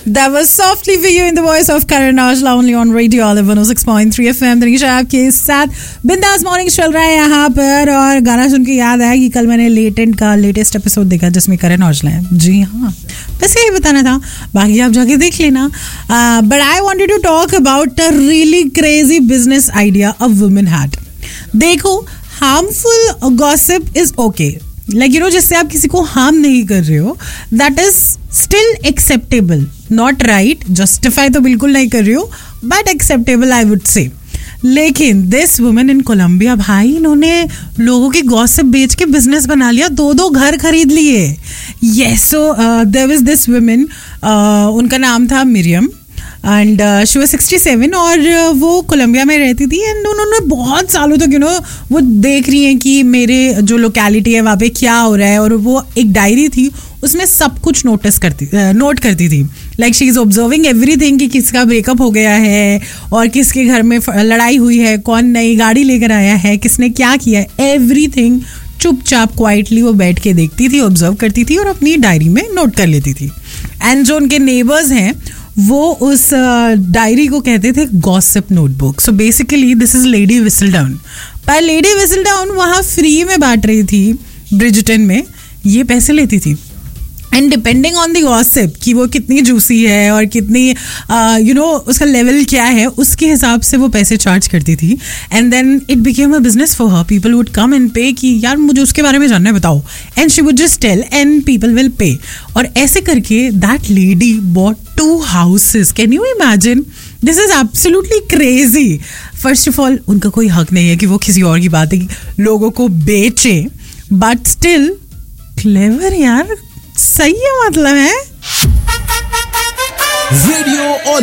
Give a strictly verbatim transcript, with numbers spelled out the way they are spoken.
That was softly for you in the voice of Karan Aujla only on Radio Olive one oh six point three F M. Tanisha आपके साथ बिंदास morning चल रहा है यहाँ पर, और गाना सुन के याद आया कि कल मैंने लेटेंट का लेटेस्ट एपिसोड देखा जिसमें करण औजला है. जी हाँ, बस यही बताना था, बाकी आप जाके देख लेना. But I wanted to talk about a really crazy business idea a woman had. देखो, harmful gossip is okay, like you know, जिससे आप किसी को हार्म नहीं कर रहे हो, that is still acceptable. Not right, justify तो बिल्कुल नहीं कर रही हो, but acceptable I would say. लेकिन दिस वुमन इन कोलंबिया, भाई इन्होंने लोगों की गॉसिप बेच के बिजनेस बना लिया, दो दो घर खरीद लिए. Yes, so there was this woman, उनका नाम था Miriam, and she was sixty seven, और uh, वो कोलंबिया में रहती थी. एंड उन्होंने बहुत सालों तक यू नो वो देख रही हैं कि मेरे जो लोकेलिटी है वहाँ पे क्या हो रहा है, और वो एक डायरी थी, उसमें सब कुछ नोटिस करती नोट uh, करती थी. Like she is observing everything कि किसका ब्रेकअप हो गया है, और किसके घर में लड़ाई हुई है, कौन नई गाड़ी लेकर आया है, किसने क्या किया है, एवरीथिंग चुपचाप क्वाइटली वो बैठ के देखती थी, ऑब्जर्व करती थी और अपनी डायरी में नोट कर लेती थी. एंड जो उनके नेबर्स हैं वो उस डायरी uh, को कहते थे gossip notebook. So basically this is lady विसलडाउन. पर लेडी विसलडाउन वहाँ फ्री में बांट रही थी ब्रिजटन में, ये पैसे लेती थी. And depending on the gossip कि वो कितनी जूसी है और कितनी यू नो उसका लेवल क्या है, उसके हिसाब से वो पैसे चार्ज करती थी. And then it became a business for her. People would come and पे कि यार मुझे उसके बारे में जानना है, बताओ. And she would just tell and people will pay. और ऐसे करके that lady bot to houses. Can you imagine? This is absolutely crazy. First of all, उनका कोई हक नहीं है कि वो किसी और की बातें लोगों को बेचे, बट स्टिल क्लेवर यार, सही है, मतलब है. रेडियो